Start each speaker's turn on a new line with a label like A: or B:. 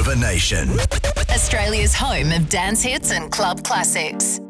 A: Nova Nation.
B: Australia's home of dance hits and club classics.